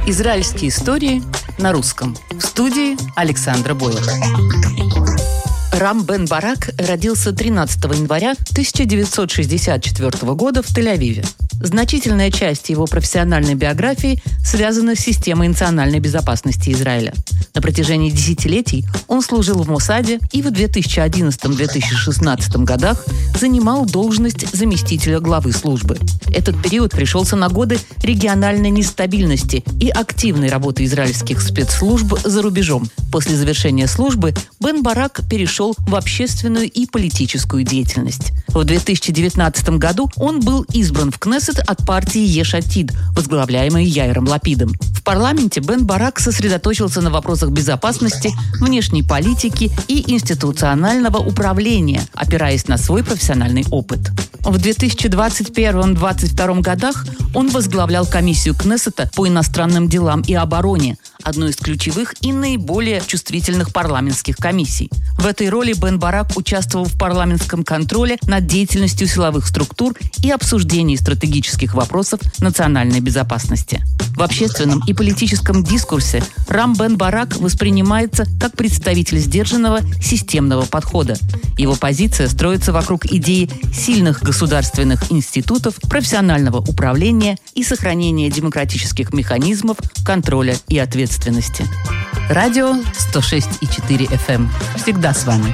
Израильские истории на русском. В студии Александра Бойлер. Рам бен Барак родился 13 января 1964 года в Тель-Авиве. Значительная часть его профессиональной биографии связана с системой национальной безопасности Израиля. На протяжении десятилетий он служил в Моссаде и в 2011-2016 годах занимал должность заместителя главы службы. Этот период пришелся на годы региональной нестабильности и активной работы израильских спецслужб за рубежом. После завершения службы бен Барак перешел в общественную и политическую деятельность. В 2019 году он был избран в Кнессет от партии Еш Атид, возглавляемой Яиром Лапидом. В парламенте бен Барак сосредоточился на вопросах безопасности, внешней политики и институционального управления, опираясь на свой профессиональный опыт. В 2021-2022 годах он возглавлял комиссию Кнессета по иностранным делам и обороне, одну из ключевых и наиболее чувствительных парламентских комиссий. В этой роли бен Барак участвовал в парламентском контроле над деятельностью силовых структур и обсуждении стратегических вопросов национальной безопасности. В общественном и политическом дискурсе Рам бен Барак воспринимается как представитель сдержанного системного подхода. Его позиция строится вокруг идеи сильных государственных институтов, профессионального управления и сохранения демократических механизмов контроля и ответственности. Радио 106,4 FM. Всегда с вами.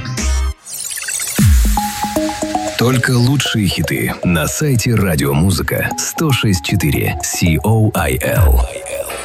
Только лучшие хиты на сайте радиомузыка 106.4 COIL.